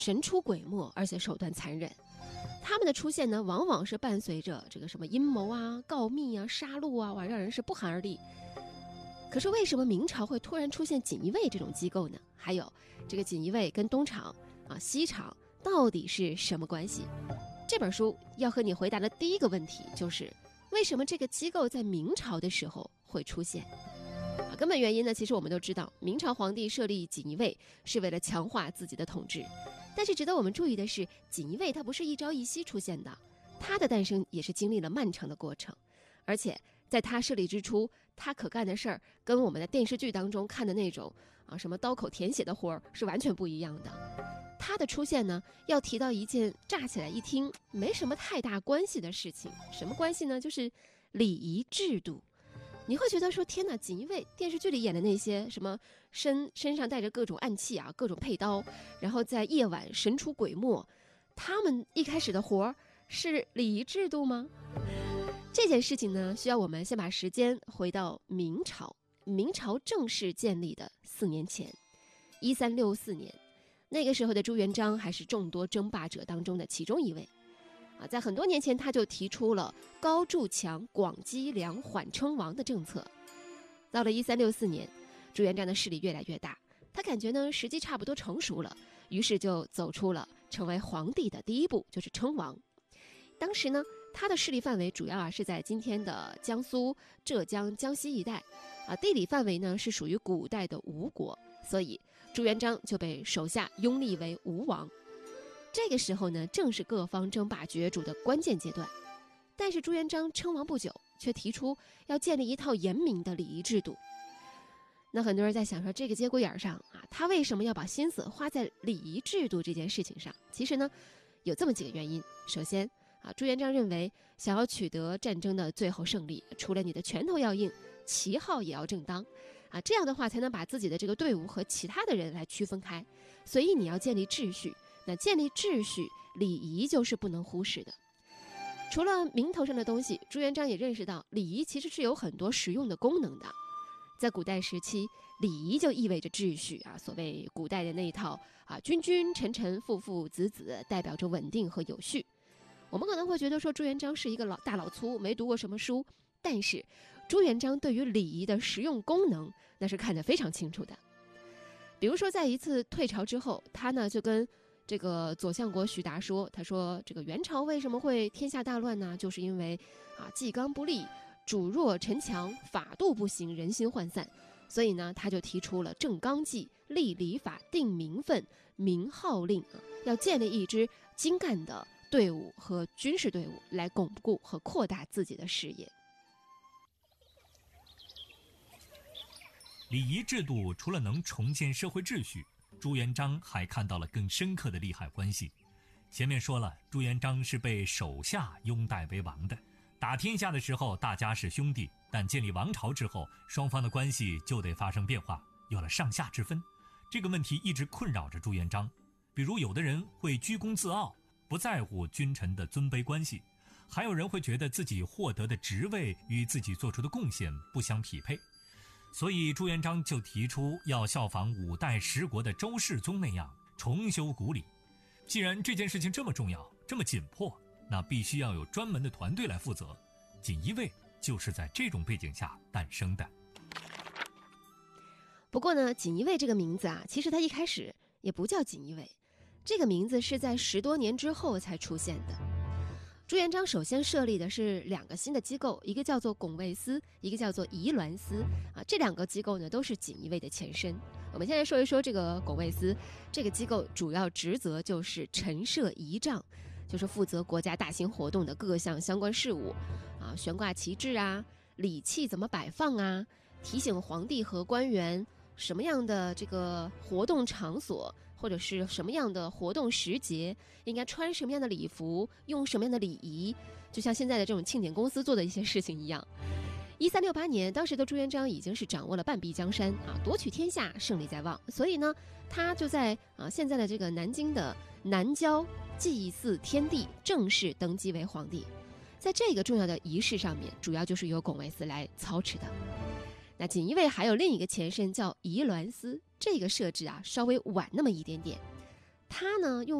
神出鬼没，而且手段残忍。他们的出现呢，往往是伴随着这个什么阴谋啊、告密啊、杀戮啊，让人是不寒而栗。可是为什么明朝会突然出现锦衣卫这种机构呢？还有这个锦衣卫跟东厂西厂到底是什么关系？这本书要和你回答的第一个问题就是为什么这个机构在明朝的时候会出现？根本原因呢，其实我们都知道，明朝皇帝设立锦衣卫是为了强化自己的统治。但是值得我们注意的是，锦衣卫它不是一朝一夕出现的，它的诞生也是经历了漫长的过程。而且在它设立之初，它可干的事儿跟我们的电视剧当中看的那种什么刀口舔血的活儿是完全不一样的。它的出现呢，要提到一件乍起来一听没什么太大关系的事情。什么关系呢？就是礼仪制度。你会觉得说，天哪，锦衣卫电视剧里演的那些什么身上带着各种暗器各种佩刀，然后在夜晚神出鬼没，他们一开始的活儿是礼仪制度吗？这件事情呢，需要我们先把时间回到明朝。明朝正式建立的4年前，1364年，那个时候的朱元璋还是众多争霸者当中的其中一位。在很多年前，他就提出了高筑墙、广积粮、缓称王的政策。到了1364年，朱元璋的势力越来越大，他感觉呢时机差不多成熟了，于是就走出了成为皇帝的第一步，就是称王。当时呢，他的势力范围主要是在今天的江苏、浙江、江西一带，地理范围呢是属于古代的吴国，所以朱元璋就被手下拥立为吴王。这个时候呢，正是各方争霸角逐的关键阶段。但是朱元璋称王不久，却提出要建立一套严明的礼仪制度。那很多人在想说，这个节骨眼上他为什么要把心思花在礼仪制度这件事情上？其实呢，有这么几个原因。首先朱元璋认为，想要取得战争的最后胜利，除了你的拳头要硬，旗号也要正当这样的话才能把自己的这个队伍和其他的人来区分开。所以你要建立秩序，那建立秩序，礼仪就是不能忽视的。除了名头上的东西，朱元璋也认识到礼仪其实是有很多实用的功能的。在古代时期，礼仪就意味着秩序所谓古代的那一套君君臣臣父父子子，代表着稳定和有序。我们可能会觉得说，朱元璋是一个大老粗，没读过什么书，但是朱元璋对于礼仪的实用功能那是看得非常清楚的。比如说在一次退朝之后，他呢就跟这个左相国徐达说，他说这个元朝为什么会天下大乱呢？就是因为纪纲不立，主弱臣强，法度不行，人心涣散。所以呢，他就提出了正纲纪、立礼法、定名分、明号令要建立一支精干的队伍和军事队伍，来巩固和扩大自己的事业。 礼仪制度除了能重建社会秩序，朱元璋还看到了更深刻的利害关系。前面说了，朱元璋是被手下拥戴为王的，打天下的时候大家是兄弟，但建立王朝之后，双方的关系就得发生变化，有了上下之分。这个问题一直困扰着朱元璋。比如有的人会居功自傲，不在乎君臣的尊卑关系，还有人会觉得自己获得的职位与自己做出的贡献不相匹配。所以朱元璋就提出要效仿5代10国的周世宗那样重修古礼。既然这件事情这么重要，这么紧迫，那必须要有专门的团队来负责。锦衣卫就是在这种背景下诞生的。 不过呢，锦衣卫这个名字其实它一开始也不叫锦衣卫，这个名字是在10多年之后才出现的。朱元璋首先设立的是2个新的机构，一个叫做拱卫司，一个叫做仪鸾司这2个机构呢都是锦衣卫的前身。我们现在说一说这个拱卫司，这个机构主要职责就是陈设仪仗，就是负责国家大型活动的各项相关事务悬挂旗帜礼器怎么摆放提醒皇帝和官员什么样的这个活动场所或者是什么样的活动时节应该穿什么样的礼服，用什么样的礼仪，就像现在的这种庆典公司做的一些事情一样。1368年，当时的朱元璋已经是掌握了半壁江山夺取天下，胜利在望。所以呢，他就在现在的这个南京的南郊祭祀天地，正式登基为皇帝。在这个重要的仪式上面，主要就是由拱卫司来操持的。那锦衣卫还有另一个前身叫仪鸾司，这个设置稍微晚那么一点点。 他呢用